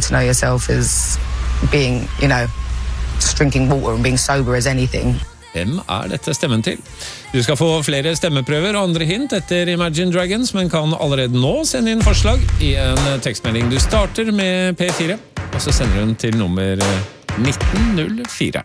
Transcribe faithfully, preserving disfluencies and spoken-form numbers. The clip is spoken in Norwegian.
getting to know yourself as being, you know, just drinking water and being sober as anything. Hvem er dette stemmen til? Du skal få flere stemmeprøver og andre hint etter Imagine Dragons, men kan allerede nå sende inn forslag i en tekstmelding. Du starter med P fire, og så sender du den til nummer nitten null fire.